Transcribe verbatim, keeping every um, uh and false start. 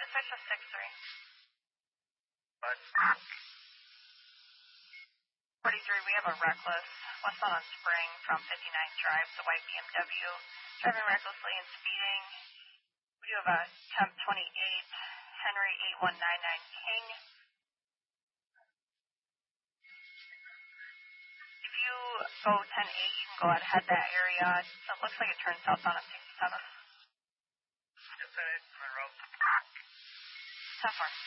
Dispatch of six three. But forty-three, we have a reckless westbound on Spring from fifty-nine Drive, the white B M W, driving recklessly and speeding. We do have a temp twenty-eight, Henry eight one nine nine King. If you go ten eight, you can go ahead and head that area. It looks like it turns southbound at sixty-seven. Yes, I did. My road. ten four.